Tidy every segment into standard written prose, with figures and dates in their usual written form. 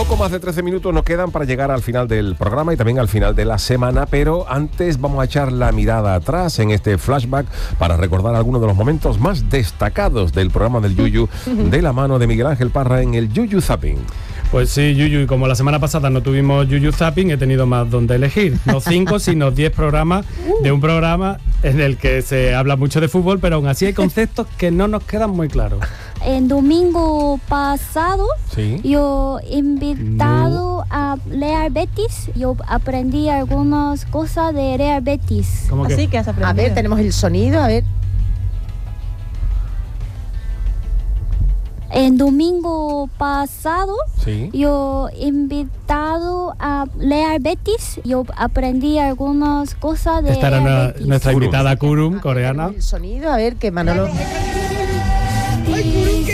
Poco más de 13 minutos nos quedan para llegar al final del programa y también al final de la semana, pero antes vamos a echar la mirada atrás en este flashback para recordar algunos de los momentos más destacados del programa del Yuyu de la mano de Miguel Ángel Parra en el Yuyu Zapping. Pues sí, Yuyu, y como la semana pasada no tuvimos Yuyu Zapping, he tenido más donde elegir. No 5, sino 10 programas de un programa en el que se habla mucho de fútbol, pero aún así hay conceptos que no nos quedan muy claros. El domingo pasado, Sí. yo invitado a Real Betis. Yo aprendí algunas cosas de Real Betis. ¿Cómo que? Así que has aprendido. A ver, tenemos el sonido, a ver. El domingo pasado, Sí. yo invitado a Real Betis. Yo aprendí algunas cosas de Esta era Real Betis. nuestra Kurum. invitada Kurum, coreana. Tenemos el sonido, a ver, que Manolo... Betis.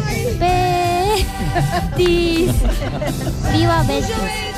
Viva Betis.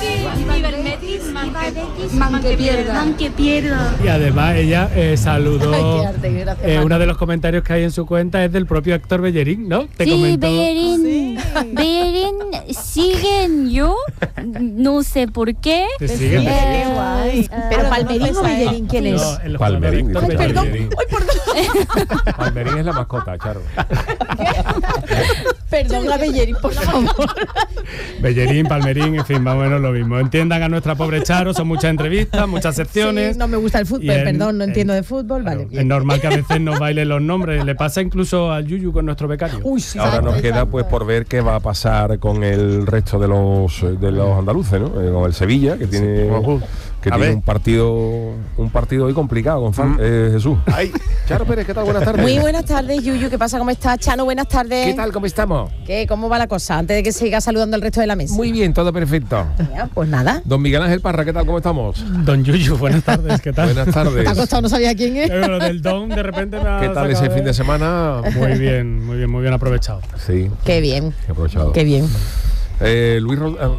Man que pierda. Y además ella saludó. Ay, qué arte, gracias, Manu. Uno de los comentarios que hay en su cuenta es del propio actor Bellerín, ¿no? Te Sí, comentó. Bellerín. Bellerín siguen yo. No sé por qué. Te siguen, te Qué siguen. guay. Pero Palmerín o Bellerín, ¿quién es? No, el Palmerín, jugador dice Héctor Bellerín. Bellerín. Palmerín es la mascota, Charo. Perdón a Bellerín, por favor. Bellerín, Palmerín, en fin, más o menos lo mismo. Entiendan a nuestra pobre Charo, son muchas entrevistas, muchas secciones. Sí, no me gusta el fútbol, Y en- perdón, no entiendo en- de fútbol, Claro, vale. es normal que a veces nos bailen los nombres. Le pasa incluso al Yuyu con nuestro becario. Uy, sí, Ahora nos queda pues por ver qué va a pasar con el resto de los andaluces, ¿no? Con el Sevilla, que tiene A ver. un partido hoy complicado, Gonzalo, Jesús. Ay, Charo Pérez, ¿qué tal? Buenas tardes. Muy buenas tardes, Yuyu, ¿qué pasa? ¿Cómo estás? Chano, buenas tardes. ¿Qué tal? ¿Cómo estamos? ¿Qué? ¿Cómo va la cosa? Antes de que siga saludando al resto de la mesa. Muy bien, todo perfecto. Ya, pues nada. Don Miguel Ángel Parra, ¿qué tal? ¿Cómo estamos? Don Yuyu, buenas tardes, ¿qué tal? Buenas Te ha tardes. costado, no sabía quién es. Lo del Don de repente me ha ¿Qué tal sacado ese fin de semana? Muy bien, muy bien, muy bien aprovechado. Sí, Qué bien, he aprovechado. qué bien. Luis Roldán,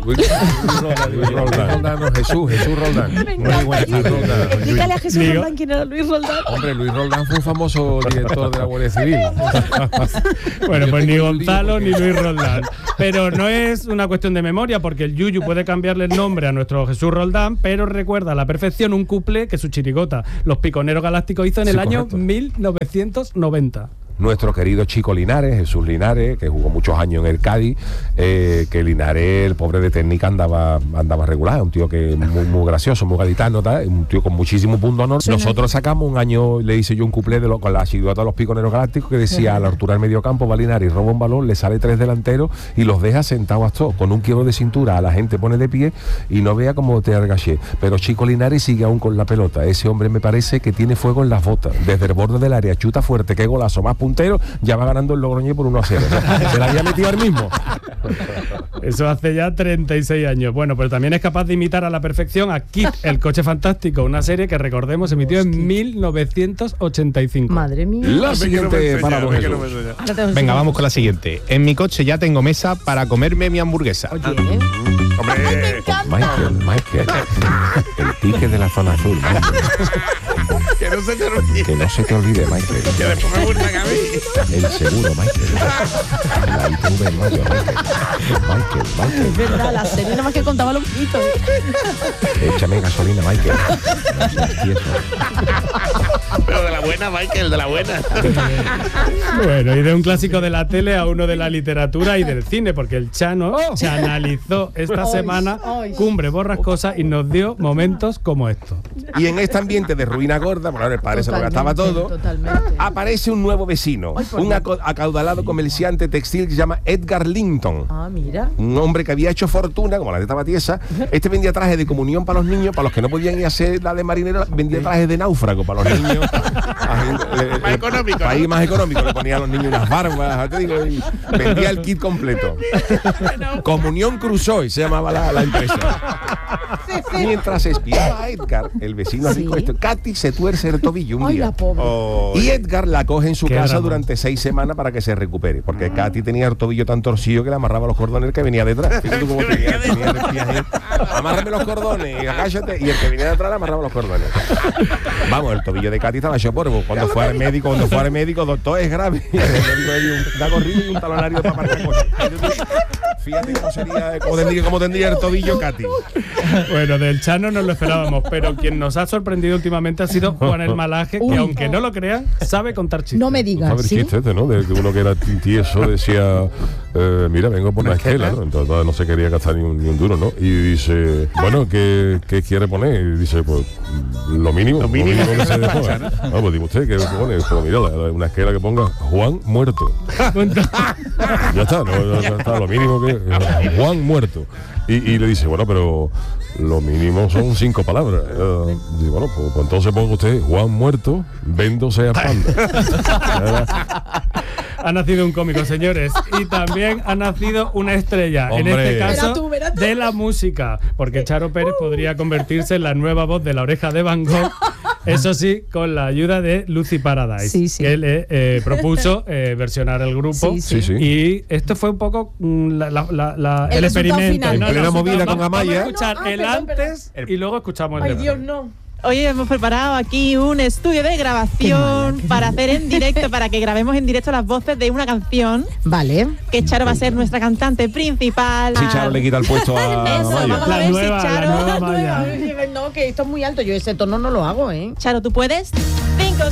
no, Jesús Roldán. Muy buenas tardes. Explícale a Jesús Digo- Roldán quién era Luis Roldán. Hombre, Luis Roldán fue un famoso director de la Guardia Civil. Bueno, pues ni Gonzalo ni Luis Roldán. Pero no es una cuestión de memoria, porque el Yuyu puede cambiarle el nombre a nuestro Jesús Roldán, pero recuerda a la perfección un cuplé que su chirigota, Los Piconeros Galácticos, hizo en Sí, el año correcto. 1990. Nuestro querido Chico Linares, Jesús Linares, que jugó muchos años en el Cádiz, que Linares, el pobre de técnica, andaba regular, un tío que muy gracioso, muy gaditano, tal, un tío con muchísimo punto de honor. Nosotros sacamos un año, le hice yo un cuplé con la chirigota de Los Piconeros Galácticos, que decía: a la altura del medio campo va Linares, roba un balón, le sale 3 delanteros y los deja sentados a todos, con un quiebro de cintura, a la gente pone de pie y no vea cómo te argaché. Pero Chico Linares sigue aún con la pelota. Ese hombre me parece que tiene fuego en las botas. Desde el borde del área, chuta fuerte, qué golazo, más puntero, ya va ganando el Logroñés por 1-0. O sea, se la había metido al mismo. Eso hace ya 36 años. Bueno, pero también es capaz de imitar a la perfección a Kit, el coche fantástico, una serie que recordemos emitió en 1985. Madre mía. La siguiente para don Jesús. Ahora te- venga, vamos con la siguiente. En mi coche ya tengo mesa para comerme mi hamburguesa. Oye, Hombre, Michael, el pique de la zona azul, Michael. que no se te olvide. Que no se te olvide, Michael. Que después me gusta a mí. El seguro, Michael. La ITV en mayo, Michael. es verdad, la serie nada más que contaba los pitos. Échame gasolina, Michael. No seas tieso. Pero de la buena, Michael, de la buena. Bueno, y de un clásico de la tele a uno de la literatura y del cine, porque el Chano se analizó esta semana Cumbre Borrascosa y nos dio momentos como estos. Y en este ambiente de ruina gorda, bueno, el padre se lo gastaba todo, Totalmente. aparece un nuevo vecino, un acaudalado comerciante textil que se llama Edgar Linton. Ah, mira. Un hombre que había hecho fortuna, como la de Tabatiesa. Este vendía trajes de comunión para los niños, para los que no podían ir a hacer la de marinero, vendía trajes de náufrago para los niños. Más económico, Para ¿no? ir más económico, le ponía a los niños unas barbas, te digo, y vendía el kit completo. Comunión Crusoe se llamaba la empresa. Mientras espiaba a Edgar, el vecino rico, Katy se tuerce el tobillo un Ay, día. la pobre. Oh, Y Edgar la coge en su Qué casa drama. durante 6 semanas para que se recupere, porque Katy tenía el tobillo tan torcido que le amarraba los cordones el que venía detrás. Fíjate tú cómo tenía el viaje. Amárrame los cordones y agáchate, y el que venía detrás le amarraba los cordones. Vamos, el tobillo de Katy estaba hecho polvo. Cuando fue al médico, doctor, es grave. Y el médico le dio un corrido y un talonario para aparcar cosas. Fíjate cómo tendría el tobillo Katy. Bueno, del Chano no lo esperábamos, pero quien nos ha sorprendido últimamente ha sido Juan el Malaje, que aunque no lo crean, sabe contar chistes. No me digas, ¿Sabes el ¿sí? chiste este, no? De que uno que era tieso decía, mira, vengo por una esquela, ¿no? Entonces no se quería gastar ni un duro, ¿no? Y dice, bueno, ¿qué quiere poner? Y dice, pues, lo mínimo que se ponga. No, pues digo usted, ¿qué pone? Pues mira, una esquela que ponga Juan muerto. Ya está, no, ya está, lo mínimo que Juan muerto. Y le dice, bueno, pero lo mínimo son 5 palabras. Dice, bueno, pues entonces ponga usted Juan muerto, véndose a Panda. Ha nacido un cómico, señores, y también ha nacido una estrella, Hombre. en este caso Verá tú. de la música, porque Charo Pérez podría convertirse en la nueva voz de La Oreja de Van Gogh, eso sí, con la ayuda de Lucy Paradise, Sí, sí. que le propuso versionar el grupo, Sí, sí. y esto fue un poco el El resultado experimento. final. En plena Resultado. movida con Vamos Amaya. a escuchar No, el perdón, antes y luego escuchamos el Ay, de Dios, después. no. Hoy hemos preparado aquí un estudio de grabación para hacer en directo, para que grabemos en directo las voces de una canción Vale. que Charo va a ser nuestra cantante principal. Si Charo le quita el puesto a Eso, Amaya. vamos a La ver nueva, si la Charo... nueva Amaya. No, que esto es muy alto. Yo ese tono no lo hago, ¿eh? Charo, ¿tú puedes? 5,